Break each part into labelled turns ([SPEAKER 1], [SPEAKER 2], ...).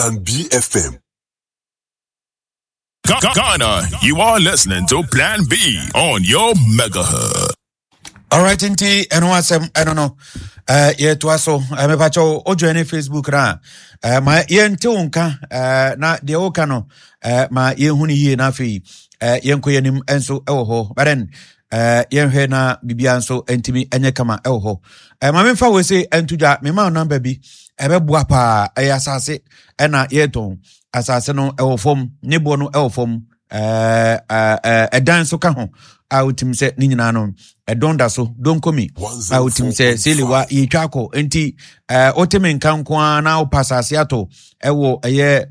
[SPEAKER 1] Plan B FM.
[SPEAKER 2] Ghana, you are listening to Plan B on your megahertz.
[SPEAKER 3] All right, inti enwasem I don't know. Ye twaso me pacho ojo ene Facebook ra. Ma ye nti unka na de oka no ma ye huni ye na afi ye nko yenim enso ewo ho. But then ye hwe na bibia nso entimi enye kama ewo ho. Ma memfa we say entuja me ma number bi ebeboa pa asase na ye ton asase no ewo fom nebo no ewo fom edan so ka ho a utim se ni nyina no edonda so don komi a utim se seliwa yitwako enti oteme nkanko na opasase ato ewo eye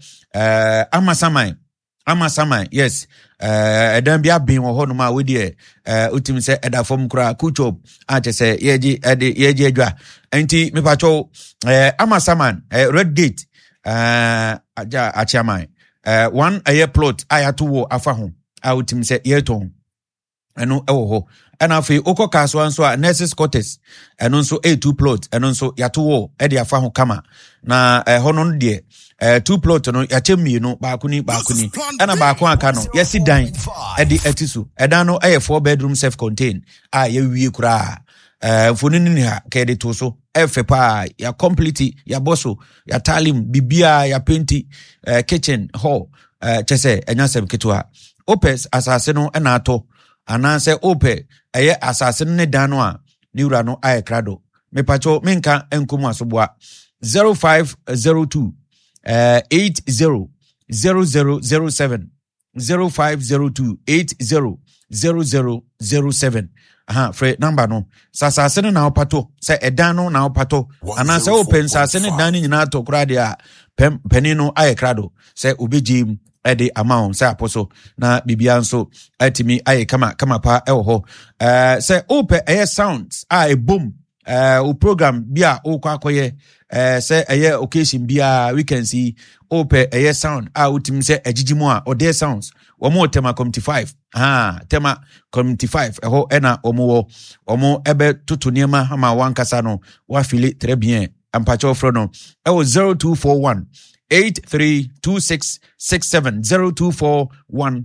[SPEAKER 3] amasaman yes edan bia bin wo ho no ma we de utim se edafom kura kuchop a che se yeji adwa enti me pacho amasaman red gate aja achiaman one aye plot ayato wo afa ho a utim se yeton eno ewo ho ena afi okọ kaso anso a nurses quarters eno nso A2 plot eno nso yato wo e de afa ho kama na hono de 2 plot no yache mienu baakuni ena baako aka no yesi dan e de atisu edan no 4 bedroom self contained a ye wie kura fonini ni ha ka de to so efe pa ya complete ya boso ya talim bibia ya penti kitchen hall chese enyasem ketwa opes asase no ena ato ananse ope eye asase ne dano a niura no aye krado me pacho menka enkomu asoboa 0502 800007 0502 800007 free number no sasase na opato se edano na opato ananse open sasase ne dan nyina to kura dia penino aye krado se obejim ede amount say aposo na bibia nso atimi aye kama pa ewo ho say ope aye sounds a boom o program bia o kwa akoye say aye occasion bia we can see ope aye sound a utim say agigimu a ode sounds omo tema community 5 tema community 5 eho ena omo ebe tutu niema ama wankasa no wa fili très bien ampacho fro no ewo 0241 832667 0241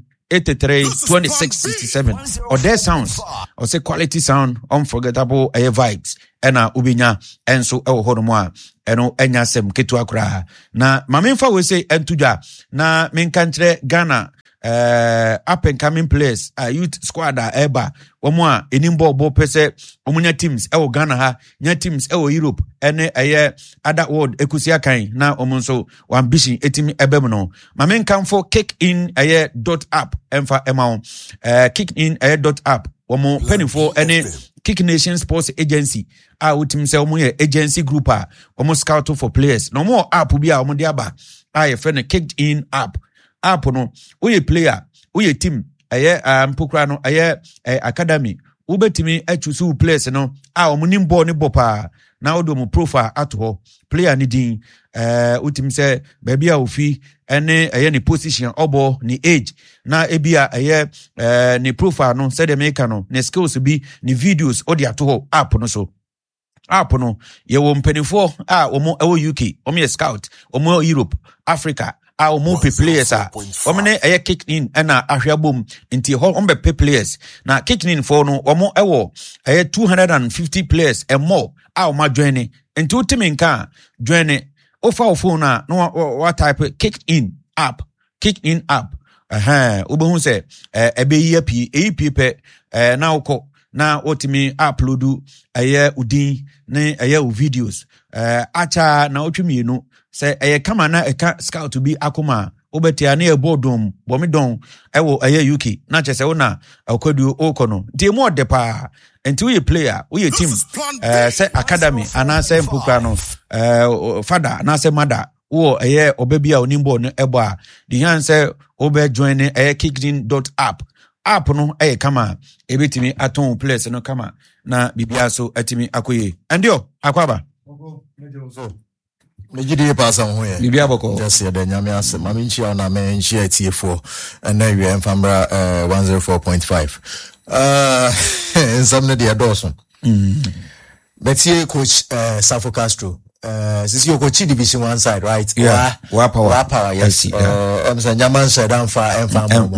[SPEAKER 3] 832667 or their sounds or say quality sound unforgettable air vibes ena ubinya enso ewo hono a eno enya sem ketu akura na mamemfa we say entuja na menkantre Ghana up and coming players youth squad eba omo a enimbo bo pese omunya teams ewo Ghana ha nya teams ewo Europe ene eye other world ekusia kan na omunso ambition etimi ebem no mamenkanfo kickin.app emfa emao kickin.app omo penifo ene Kick Nation Sports Agency a utim se omo ye agency group a omo scout for players no more app bi a omo de aba a ye friend Kicked In app no uye player uye team aye mpokra no aye academy ubetimi achusu players no a omunimbo ne bopa na odo mu profile ato ho player ni din utim se baby a ofi ene aye ni position obo ni age na ebia aye ni profile no se de make no ne skills bi ni videos odi ato ho app no so app no ye wo mpenifo a omo ewo UK omo ye scout omo Europe Africa our multi players are omene eye kick in na ahwabom nti ho ombe players na kick in for no omo ewo eye 250 players and more our ma join nti utimi nka join ofa phone na no what type kick in app obo se ebe yi pe na uko na otimi upload eye udin ne eye videos acha na otwemienu se eye kama na eka scout bi akoma obetia na ebodom bomidon ewo eye UK na chese wona akwadu okono de mo de pa enti we player we team se academy ana se mpukra no father na se mother wo eye obebia onimbo no ebo a the han se obe join eye kickdin.app app no kama ebetimi aton place no kama na bibia so atimi akoye endio akwaba
[SPEAKER 4] Mejidi pasa hoye
[SPEAKER 3] bibia boko
[SPEAKER 4] just ya nyame ase mami nchia na me nchia etiefo na wie mfambra 104.5 nsamne dia Dawson betie coach Safo Castro Sisi Okochi division one side, right?
[SPEAKER 3] Yeah.
[SPEAKER 4] Wapower, yes. Nyaman said Emfa.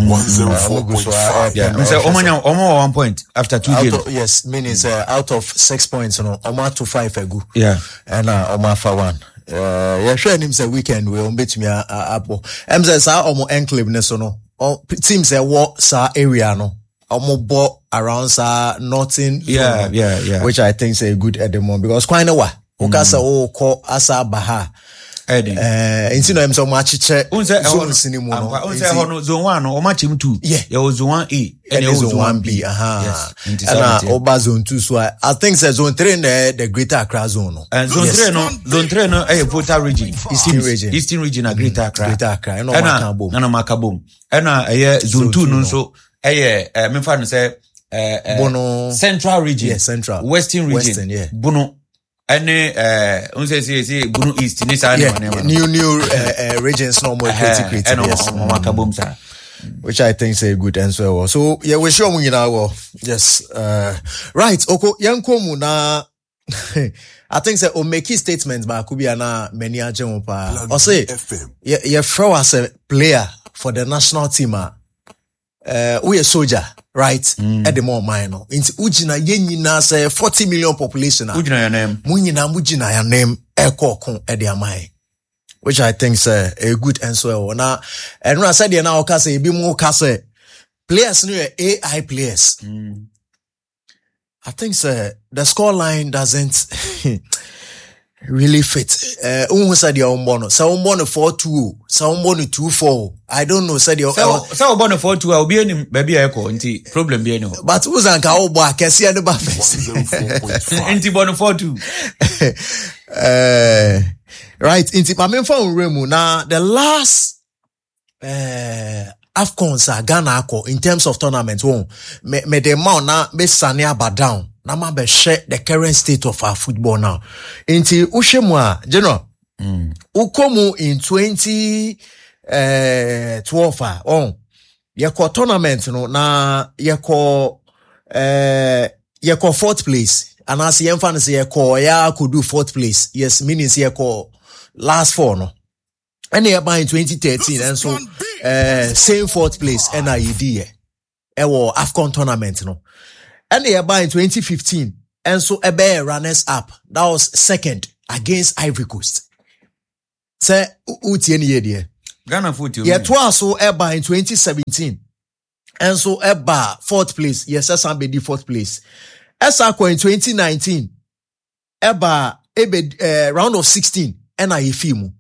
[SPEAKER 3] Yeah. So Omo 1 point after 2 games.
[SPEAKER 4] Yes, meaning out of 6 points, Omo to 5 ago.
[SPEAKER 3] Yeah.
[SPEAKER 4] And Omo for 1. Yeah, sure him say weekend we bet me abo. Say sa Omo enclave ne so no. Team say what sa area no. Omo ball around sa northern.
[SPEAKER 3] Yeah.
[SPEAKER 4] Which I think is a good at the moment because quite a wa. Okasa ko asa baha. Inti no em so ma chiche zone sinimu no.
[SPEAKER 3] Unse hono zone 1 no o ma chim 2. Yeah, was zone 1A and
[SPEAKER 4] zone 1B. Yes. And oba zone 2 so I think say zone 3 the Greater Accra zone no.
[SPEAKER 3] And zone 3 no Volta region. Eastern region a Greater Accra.
[SPEAKER 4] Greater Accra. No
[SPEAKER 3] Makabom. And zone 2 no so me fa no say
[SPEAKER 4] Bono
[SPEAKER 3] Central region.
[SPEAKER 4] Yeah, Central.
[SPEAKER 3] Western region.
[SPEAKER 4] Yeah.
[SPEAKER 3] Bono any say Bono East ni sa
[SPEAKER 4] new regions no more creative. Yes.
[SPEAKER 3] Makabom sir.
[SPEAKER 4] Which I think say good and so. So yeah, we sure we now. Yes. Right. Oko yankomu na I think say o make statements ba could be na many agent pa. Or say you throw as a player for the national team. We a soldier, right? At the more minor. Into Ujina Yenina say 40 million population.
[SPEAKER 3] Ujina your name.
[SPEAKER 4] Mujina your name Eko Kon at the Amai. Which I think say a good answer. Now, and when I said now say be more kase players new AI players. I think say the score line doesn't really fit. Said your umbono. Sa umbono 4-2. Sa umbono 2-4. I don't know. Said your.
[SPEAKER 3] Sa umbono 4-2. I'll be any baby echo. Inti problem be any.
[SPEAKER 4] But uzanka obo akesi ane ba first.
[SPEAKER 3] Inti bono 4-2.
[SPEAKER 4] Right. Inti pamemfa unremu na the last AFCON sa Ghana ako in terms of tournament. Me the amount na be sane aba down. Na ma be share the current state of our football now. Inti ushemwa general. Ukomu in 2012 yeko tournament no na yeko fourth place. And as yemfa say yeko ya could do fourth place. Yes, meaning yeko last four no. And in 2013 and so same fourth place NIED ewo AFCON tournament no. And in 2015 and so ebe runners up. That was second against Ivory Coast. Say uti any year
[SPEAKER 3] Ghana foot
[SPEAKER 4] yeah twice so eba in 2017 and so eba fourth place. Yes, somebody fourth place. Esako in 2019 eba round of 16 NIFIMU.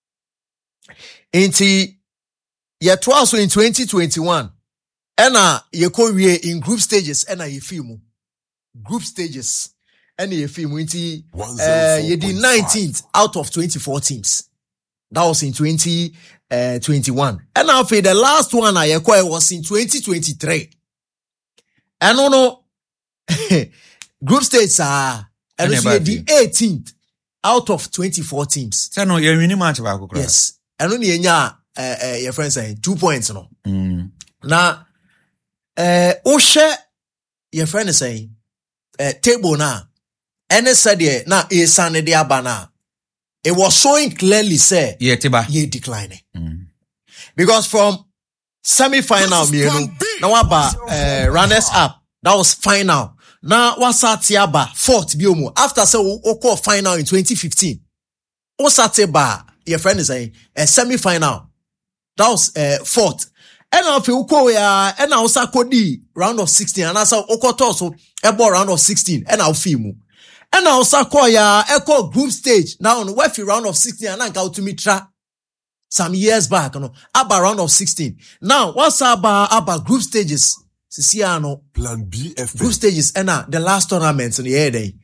[SPEAKER 4] Inti ye twice in 2021 ye kowie in group stages NIFIMU. Group stages NIFIMU inti ye di 19th out of 24 teams. That was in 2021. And now for the last one I acquired was in 2023. And no group stages are the 18th out of 24 teams.
[SPEAKER 3] So no, you're mini match back.
[SPEAKER 4] Yes. And only your friend saying 2 points no. Now share your friend is saying table now. And said na e sane de abana. It was showing clearly say
[SPEAKER 3] ye
[SPEAKER 4] declining. Because from semi-final now about runners up. That was final. Now what's tiaba fourth biomo. After say we call final in 2015. Osateba, your friend is saying a semi-final. That was fourth. And now if you call and now Sakodi round of 16 and also Okotoso ebo round of 16 and now Fimu. And now Sakoya echo group stage. Now on the Wefi round of 16 and I got to me some years back, Abba round of 16. Now what's Abba group stages? Sisiano
[SPEAKER 2] Plan B FM.
[SPEAKER 4] Group stages and the last tournament in the air day.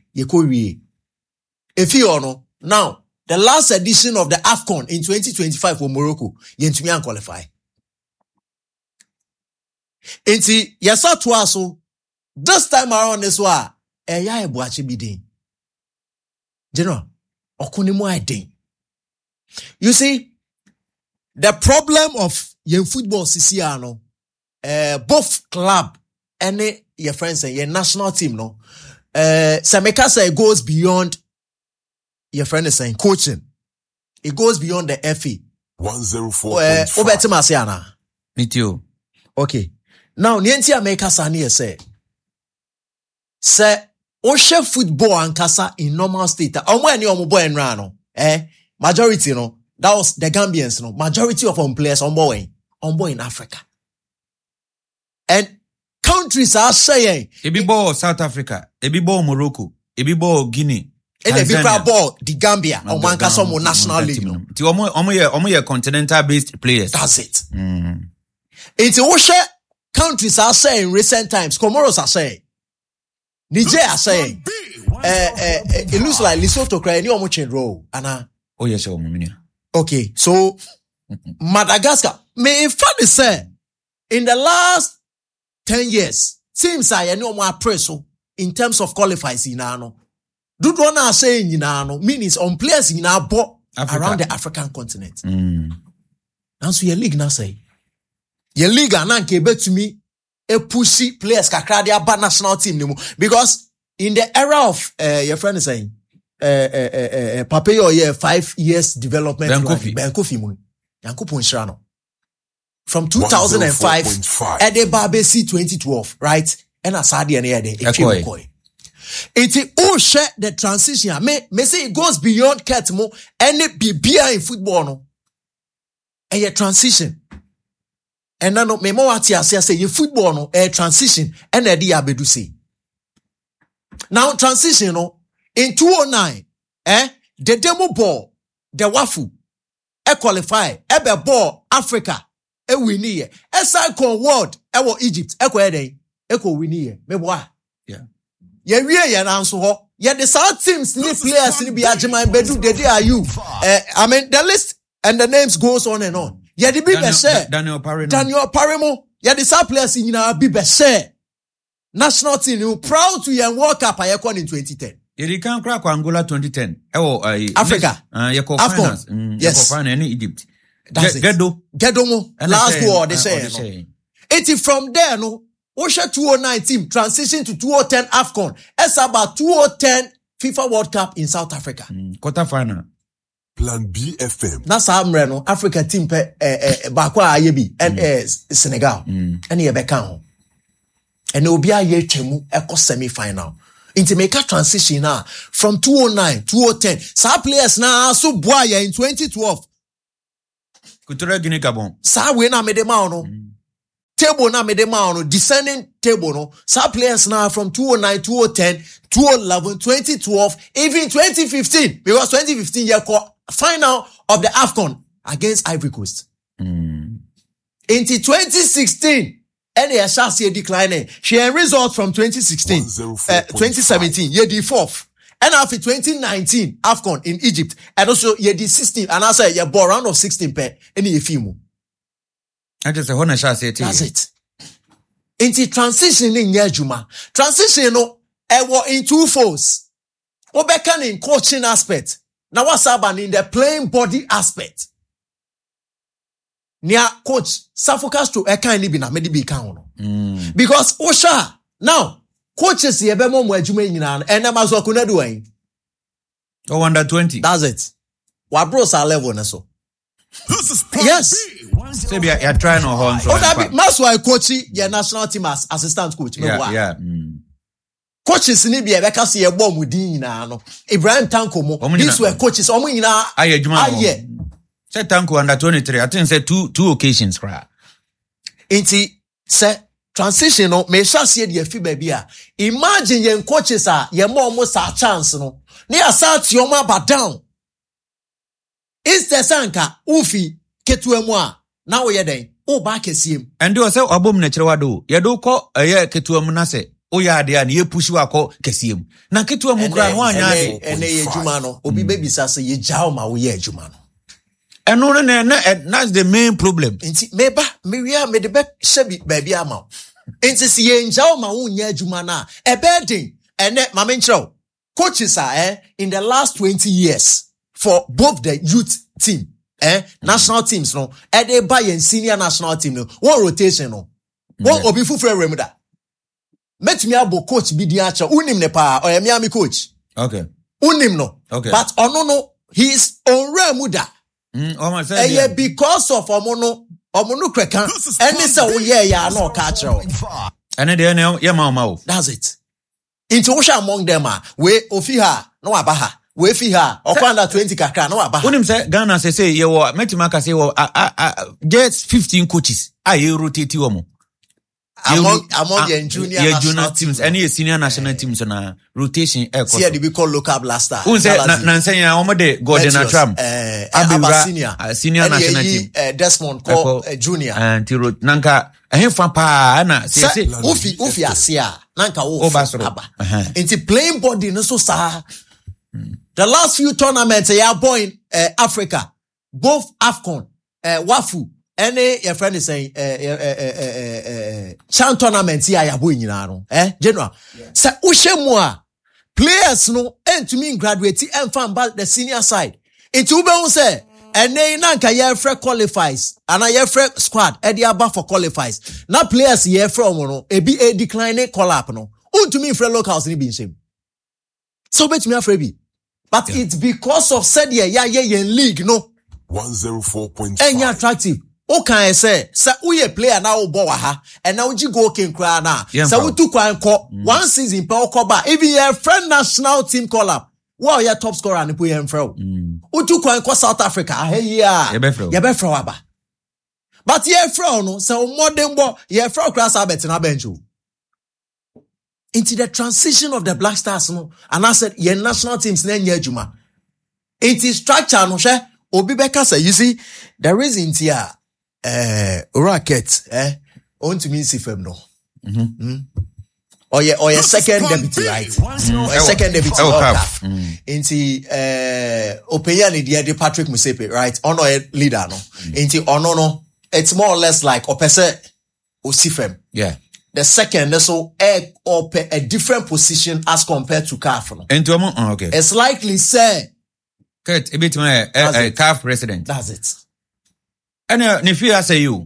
[SPEAKER 4] If you know now the last edition of the AFCON in 2025 for Morocco, Yentumian qualify. Inti yesa tuaso this time around this wa eya ebuachi bidin. General, okunimu aidin. You see, the problem of yen football sisiano, both club and your friends and your national team no, Samekasa goes beyond your friend is saying coaching, it goes beyond the FA.
[SPEAKER 2] 104.5.
[SPEAKER 3] Me too.
[SPEAKER 4] Okay. Now, Nienti America Sani say Oshe football and kasa in normal state. Any boy and rano. Majority, no. That was the Gambians, no. Majority of players on boy in Africa. And countries are saying
[SPEAKER 3] Ebi ball South Africa, ebi ball Morocco, ebi ball Guinea.
[SPEAKER 4] And the big ball the Gambia on one kasa national league. No.
[SPEAKER 3] Ti omo continental based players.
[SPEAKER 4] That's it. It's Oshe countries are saying in recent times, Comoros are saying, Niger are saying, it looks like Lesotho crying you almost change role.
[SPEAKER 3] Oh yes, sure,
[SPEAKER 4] okay, so Madagascar, may funny say, in the last 10 years, seems I know more preso in terms of qualifiers in ano. Do what I'm saying in ano means on players in our around the African continent. Now so your league now say. Your league anan kebe to me a pushy players kakra dia ba national team ni mu because in the era of your friend is saying Pape 5 years development Ben Kofi mu Yankopo Nshirano from 2005 Edeba BC 2012 right and asadi and here it all share the transition me say it goes beyond Ketmo any bibia in football no a transition. And now, me more what you say you football no a transition and a dia bedu say. Now transition no in 2009 the demo ball the wafu qualify be ball Africa win here cycle world wo Egypt e win here me boy
[SPEAKER 3] yeah
[SPEAKER 4] ye wie na nso ho ye the south teams ni players ni bi ajeman bedu they are you I mean the list and the names goes on and on. Yeah, the big
[SPEAKER 3] Daniel
[SPEAKER 4] Paremo. Yeah, the sub players in our big national team. You proud to your World Cup in 2010.
[SPEAKER 3] You can crack Angola 2010.
[SPEAKER 4] Africa.
[SPEAKER 3] AFCON.
[SPEAKER 4] Yes.
[SPEAKER 3] In Egypt.
[SPEAKER 4] That's it. Gedomo. Last war they say. It's from there no. Osha 2009 team transition to 2010 AFCON. It's about 2010 FIFA World Cup in South Africa.
[SPEAKER 3] Quarter final.
[SPEAKER 2] Plan B FM.
[SPEAKER 4] Na samre no Africa team pe bakwa ayebi and Senegal. And ye beka ho. And obi aye twemu eko semi final. Inti make a transition now from 2009 2010. Sa players na so boa ye in 2012.
[SPEAKER 3] Kutura Guinea Gabon.
[SPEAKER 4] Sa we na me de ma no. Table na me de ma no descending table no. Sa players now from 2009 2010 2011 2012 even 2015 because 2015 year final of the AFCON against Ivory Coast. Into 2016, and the Ashasi declining. She had result from 2016, 2017, year the fourth. And after 2019, AFCON in Egypt, and also year the 16, and I say, ball round of 16 pair, any FIMO.
[SPEAKER 3] I just want to say
[SPEAKER 4] that's it. Into transition in Yajuma. Transition, in two folds. Obekan in coaching aspect. Now what's happening in the playing body aspect? Nia coach Safocas to eka ni bi na me di bi kan no. Because Osha now coaches ye be mo adwuma nyina and na mazo akuna do an.
[SPEAKER 3] Oh, under 20.
[SPEAKER 4] That's it. Wa bros are level na so. Yes.
[SPEAKER 3] Say be you're trying on horn.
[SPEAKER 4] Oh that be maso I coach your national team as assistant coach.
[SPEAKER 3] Yeah.
[SPEAKER 4] Coaches ni bi e be ka se ye bom din nyina no. Ibrahim Tanko mo. These were coaches omo nyina
[SPEAKER 3] aye. Say Tanko under 23. I think say two occasions cry.
[SPEAKER 4] Inti say transition no me sha se de afi ba bia. Imagine yen coaches ye mo sa chance no. Ni asat yo ma ba down. Instead sanka ufi ketuamu a na wo ye den. O ba kesiem.
[SPEAKER 3] And do say obom na kirewa do. Ye do ko ye ketuamu na se oya de an ye push wako kesiem. Na ketuamu kra no anya ade.
[SPEAKER 4] Ene ye juma no. Obi be bisa se ye jaw ma wo ye juma no.
[SPEAKER 3] And no, that's the main problem.
[SPEAKER 4] Inti meba miria me de be shebi baby ama. Inti si ye njaw ma wo nya adwuma na e be den ene mama nchiro. Coaches are in the last 20 years for both the youth team national teams no e dey buy and senior national team no one rotation no one obi fufure remuda. Metumi abo coach bi di acha unim ne pa o ye mi coach.
[SPEAKER 3] Okay.
[SPEAKER 4] Unim no.
[SPEAKER 3] Okay.
[SPEAKER 4] But no, he's on Remuda. Because of Omono Krekan, and this no catch.
[SPEAKER 3] And then mama.
[SPEAKER 4] That's it. Intuition among them we ofiha no abaha. We fiha okwanda 20 kakra no abaha.
[SPEAKER 3] Unim say Ghana say you metimaka say just 15 coaches. You rotate you
[SPEAKER 4] among your junior national
[SPEAKER 3] teams, any senior national teams on rotation.
[SPEAKER 4] See, they call local blaster.
[SPEAKER 3] Who said Nansanya Omode Gordon Atram? Senior national team.
[SPEAKER 4] Desmond call junior.
[SPEAKER 3] And Tiro Nanka, a papa, Anna, say,
[SPEAKER 4] Ufi Asia, Nanka Aba. Into playing body, no so sa. The last few tournaments, are born Africa, both AFCON, Wafu. Any your friend is saying chan tournament here ya boy nyina general say uhwemua players no to me graduate and fan back the senior side into ube say ene na nka ye free qualifies and ye free squad e dey aba for qualifies na players ye from no e be a decline call up no to me free locals ni be shame so bet me afre bi but it's because of said ye league no
[SPEAKER 2] 104.5
[SPEAKER 4] any attractive. Okay, say we a player now ha and now you go king cry na. So we took one season per okoba. Even your friend national team call up. Wow, your top scorer and put him through. We took one South Africa. Hey, yeah, you throw aba. But ye throw no, so more than what ye throw class abet in a bench. Into the transition of the Black Stars, no, and I said, your national team's name Juma. It is structure, no, she Obi Beka say, you see, the reason here. Racket, on to me see fem no. Or your second deputy, right? Second deputy, Inti Opeyani the Patrick Musepe, right? Ono leader no. Inti no. It's more or less like Opese Osifem.
[SPEAKER 3] Yeah.
[SPEAKER 4] The second, so a different position as compared to CAF. No?
[SPEAKER 3] Okay.
[SPEAKER 4] It's likely say.
[SPEAKER 3] Kurt, a bit CAF president.
[SPEAKER 4] That's it.
[SPEAKER 3] And if you say you,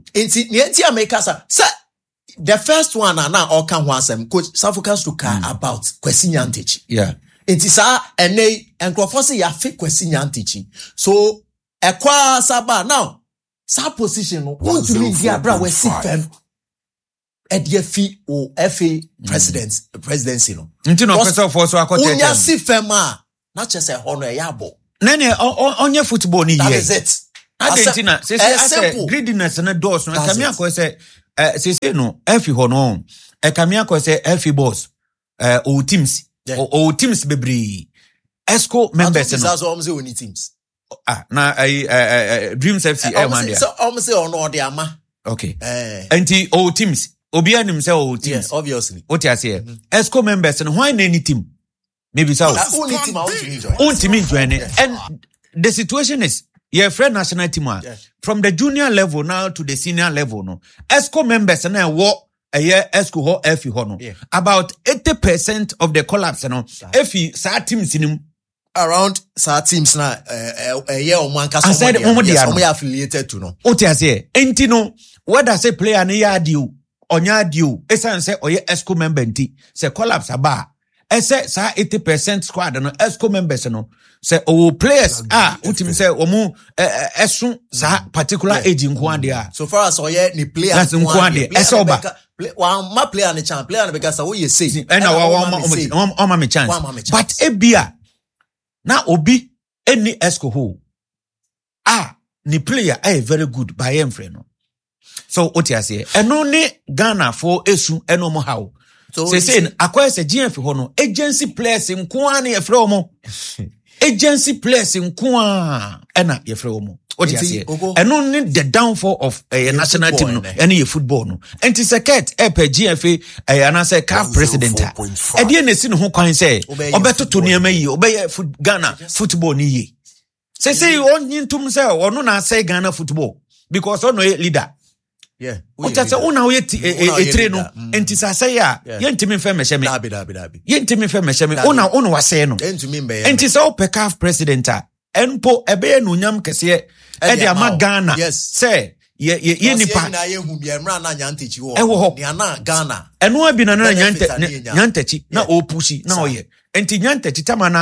[SPEAKER 4] the first one now all can once coach Safocus to care about Kwesi teaching.
[SPEAKER 3] Yeah.
[SPEAKER 4] It is and Crawford ya fit Kwesi teaching. So a saba now sa position want to mean the bra we see fem at the FA or FA presidency no.
[SPEAKER 3] Nti no person for so akota.
[SPEAKER 4] Unya si fem not just a honor yabo.
[SPEAKER 3] Nene on your football ni.
[SPEAKER 4] That is it.
[SPEAKER 3] Argentina, say greediness na doors no kamia ko say no efi ho no kamia ko say efi boss o teams bebre esco members no
[SPEAKER 4] that's all say oni teams
[SPEAKER 3] na Dreams FC man there
[SPEAKER 4] so say ono de ama
[SPEAKER 3] okay enti o teams obi anim say o teams
[SPEAKER 4] yes obviously
[SPEAKER 3] what you say esco members no why na any team maybe so
[SPEAKER 4] only team I
[SPEAKER 3] join and the situation is your friend national team from the junior level now to the senior level no ESCO members na what a year ESCO ho FI ho no about 80% of the collapse no FI sa teams in
[SPEAKER 4] around sa teams na a year o man kasa
[SPEAKER 3] omo
[SPEAKER 4] affiliated to no
[SPEAKER 3] what you say enti no whether say player na ya dio onya dio esan say oye ESCO member nti say collapse aba ese sa 80% squad no ESCO members no say our players ultimate say omo esun sa particular age nko ade
[SPEAKER 4] so far as oye ni player
[SPEAKER 3] nko ade esoba
[SPEAKER 4] one ma player ni chance player because we you say
[SPEAKER 3] and one me chance but ebia na obi any ESCO ho ni player very good by em friend no so what you say eno ni Ghana for esu eno mo how so say akwai say GF ho no agency players nko an e frɛ omo agency players nko ena ye frɛ omo what you say eno ni the downfall of a national team no ene ye football no enti secret per GFA ana say CAF president e dey na si no ho kwan say obetoto niam yi obeye Ghana football ni yi say onyin say ono na say Ghana football because ono leader.
[SPEAKER 4] Yeah.
[SPEAKER 3] Uta se una we etre no enti sa say ya yentimi mfa mehye yentimi mfa mehye una wase no enti sa ope CAF president enpo ebe no nyam kese e de ama Ghana say ye nipa
[SPEAKER 4] na ye hu bia mra na nyantechi wo
[SPEAKER 3] ni
[SPEAKER 4] ana Ghana
[SPEAKER 3] eno abi na nyantechi na opushi na oye enti nyantechi tama na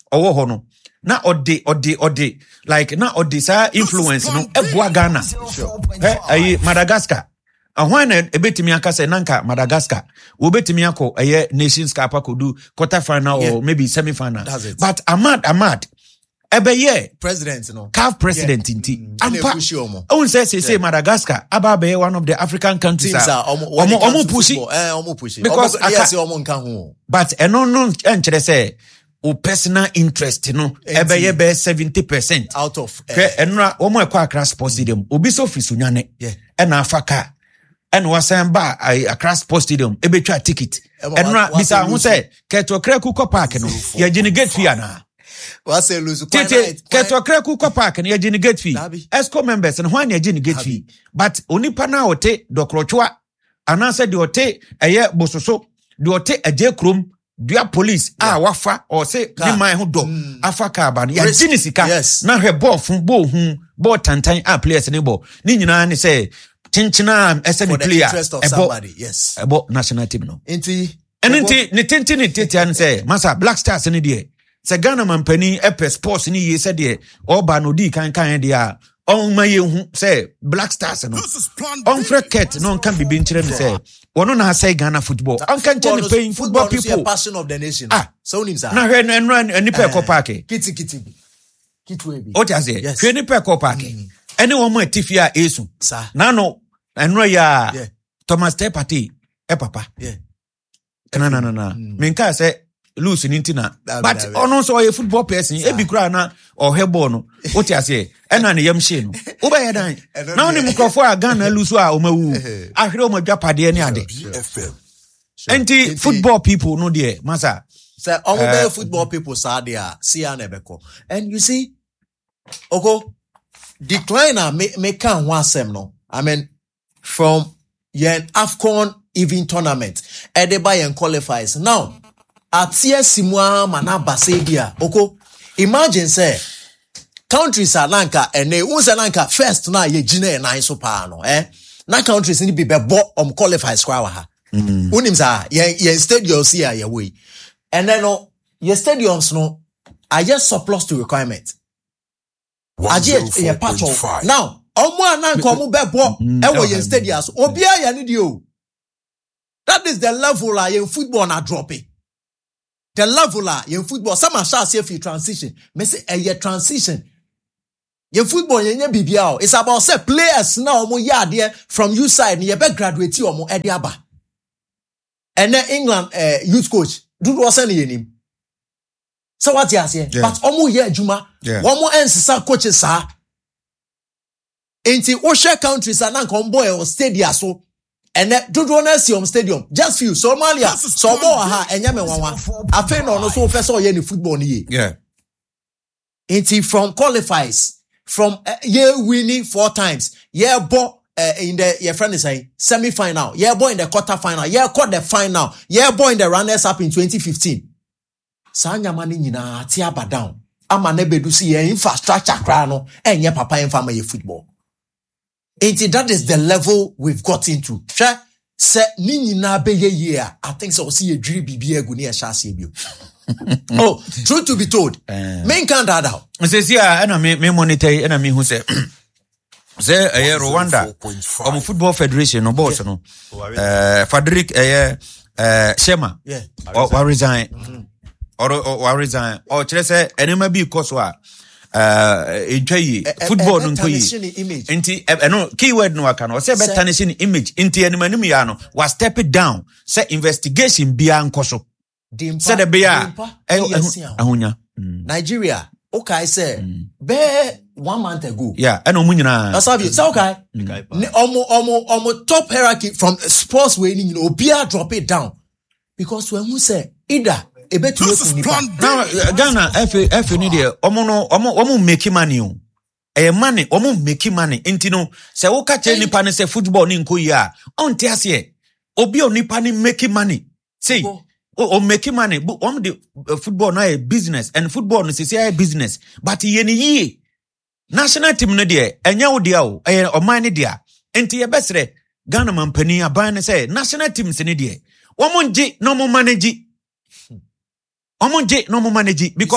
[SPEAKER 3] owo ho no na ode like na ode sa influence no eboa Ghana Madagascar ahwan na ebetimi aka say nanka Madagascar wo betimi akọ Nations Cup akodu quarter final or maybe semi final but Ahmad ebeye
[SPEAKER 4] president no
[SPEAKER 3] CAF president inti ampa on say Madagascar ababe one of the African countries omo push because
[SPEAKER 4] yes omo nka ho
[SPEAKER 3] but eno no enchere say o personal interest no ebeye be 70%
[SPEAKER 4] out of
[SPEAKER 3] enra omo ekwa Accra Sports Stadium obi so fi sunyane na afaka ena wasan ba Accra Sports Stadium ebetwa ticket enra bisa hu say Ketokre Kuko Park no ye gini gate fee ana
[SPEAKER 4] wase lose
[SPEAKER 3] Ketokre Kuko Park no ye gini gate fee ESCO members no hwan ye gini gate fee but onipa na ote Dokrochwa anase de ote eye bososo de ote aje krom dua police wafa or say ni man ho do afaka ba no ya gini sika na hwe ball fun ball tantan players ni ball ni nyina ni say chinchina SN player ebo national team no enti ni tenti an say masa Black Stars ni de se Ghana mampani sports ni ye se de oba no di kan de on maye hu say Black Stars no on freket no kan bibi nchire ni say wono na say Ghana football on kan tell paying football people
[SPEAKER 4] a passion of the nation so nim sa
[SPEAKER 3] na hwe no ni pe ko park
[SPEAKER 4] kiti kitwebi
[SPEAKER 3] o ta say hwe ni pe ko park ene wo mo atifia esu na no enro ya Thomas Tepati papa na menka say lose nintina but ono so a football person e bi kura na o hebo no o ti ase ena ne yamhye no wo ba yedan na oni mkrofo a Ghana lose a o mawu ahre o madwapade ne ade enti football people no there masa
[SPEAKER 4] say omo football people sa there see an ebeko and you see oko decliner me kan ho asem no I mean from yen AFCON even tournament edeba yen qualifies now atie simua manaba sebia oko imagine say countries are lanka ene unse lanka first na ye gina nine so pa no na countries ni be bo qualifies kwa wa ha unim sa yen stadiums here ye we and then no ye stadiums no are just surplus to requirement aje ye patch now omo ananka omo bebo ewo yen stadiums obia ya ni dio that is the level yen football na dropping the level yen football some shall say for transition me say a transition yen football yen bibia it's about say players now omo ya there from you side ye be graduate omo e de aba and then England youth coach do what say yenim so what you say but omo ye adwuma omo ensisa coaches sa enti o share countries and come boy or stadium so and do na see stadium just few Somalia so bo ha enya me wanwa afen no so first so ye ni football ni enti from qualifies from ye winning 4 times ye bo in the your friend is saying semi final ye bo in the quarter final ye quarter the final ye bo in the runners up in 2015 sanya mani nyina ati abadown ama na bedu see ye infrastructure kra no enye papa en fama ye football. And that is the level we've got into. Se ni nyina be ye I think so see a dream bibia gu ni a shase bio. Oh, truth to be told, men can't that out.
[SPEAKER 3] Says yeah, and me monitor and me who say say Rwanda football federation no boss no. Frederick Shema or resign or resign or say enema bi koswa football no koyi enti no keyword no aka no say be tarnishing image enti animanim ya no was step it down say investigation bia nkoso say the bia ahonya
[SPEAKER 4] Nigeria okay say be 1 month ago
[SPEAKER 3] eno mu nyina
[SPEAKER 4] asabi say okay omo top hierarchy from sports we ni obia drop it down because when who say either
[SPEAKER 3] now Ghana F ni de omo make money o money omo make money enti no se wo ka che nipa ne se football ni nkoyi a on ti ase obi onipa ni make money say o make money but the football na a business and football no say a business but ye ni yi national team no de enya wo de o o man ni de enti ye besre Ghana mampani aban ne say national teams ni de wo mo ngi no mo manage Omonje no mo manage because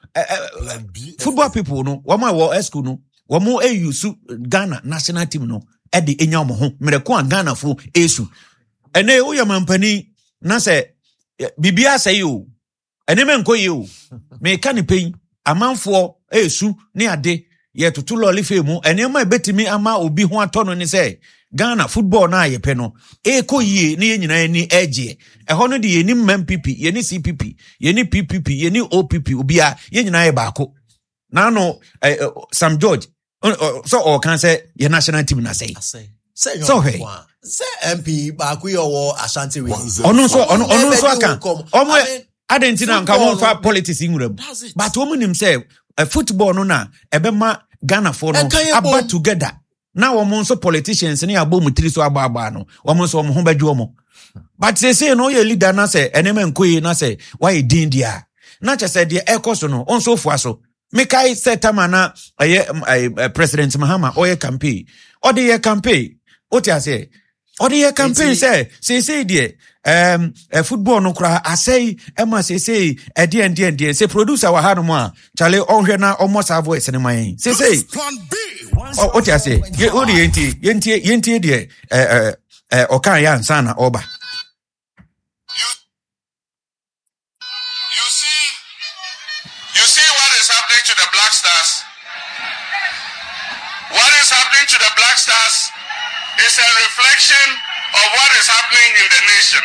[SPEAKER 3] football people no wama wo esku no wamo use Ghana national team no e de enya mo ho mereko an Ghana fo esu ene wo yamampani na se bibia say o ene menkoye o me ka ne pen amanfo esu ne ade ye tutu loli fe mu ene ma betimi ama obi ho atono ni se Ghana football na yepe no ekoyie ne nyina ni eje eho no de yeni MPP yeni CPP yeni PPP yeni OPP obia ye nyina ye baako na no Sam George so o kan say ye national team na say so hey
[SPEAKER 4] say MP baako yo Ashanti we
[SPEAKER 3] ono so aka omo adentina nka won fa politics nwuram but omo nim say football no na ebema Ghana for no aba together na womo so politicians ne abo mutiri so aba no womo so womo ho badwo mo but say no ye leader na say enema nkoyi na say why din dia na che say de ekoso no onso fuaso mekai setama na President Mahama oye campaign odi ye campaign oti ase odi ye campaign say de football no kra asay ema say ede say producer wa hanu a chale onhwe na almost have voice ne man say oti ase ye odi yenti de okan ya ansa na oba
[SPEAKER 1] You see what is happening to the Black Stars? What is happening to the Black Stars is a reflection of what is happening in the nation.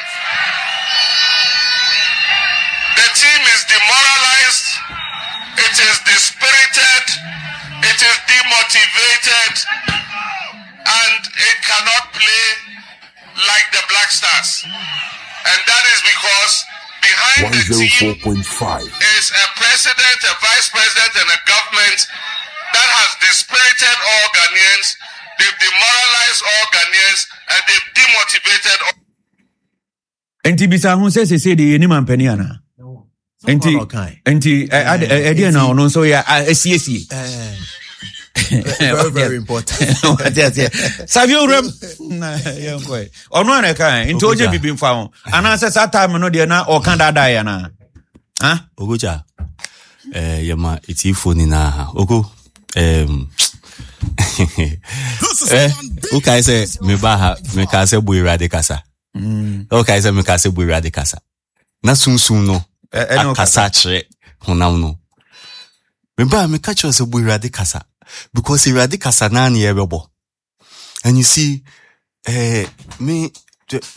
[SPEAKER 1] The team is demoralized, it is dispirited, it is demotivated, and it cannot play like the Black Stars. And that is because behind the team is a president, a vice president, and a government that has dispirited all Ghanaians, they've demoralized all Ghanaians, and they've demotivated all.
[SPEAKER 3] Enti bisa hun say de ni mampani ana. Enti ade na ono so ya asiesie.
[SPEAKER 4] Very important.
[SPEAKER 3] Savio rem na yenkoi. Ono ana kan enti oje bibi mfa ho. Ana se sa time no de na o kan dada ya na. Ha?
[SPEAKER 5] Ogoja. Yema itifo ni na ha. Ogo. Okay say me ba ha me ka se bu irade kasa. Okay say me ka se bu irade kasa. Na sunsun no. Akasa chire honam no. Me ba me ka cho se bu irade kasa. Because irade kasa na na yebebo. And you see me